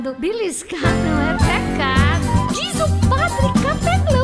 Beliscar não é pecado, diz o padre Capelão.